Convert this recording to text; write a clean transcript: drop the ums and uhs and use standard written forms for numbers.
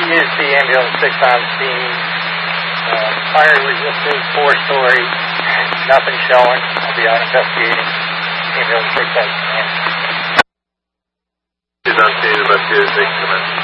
ESC ambulance 6 on scene. Fire resistant, 4-story. Nothing showing. I'll be out investigating. Ambulance 6 on scene. Is on scene, investigated. Thanks so much.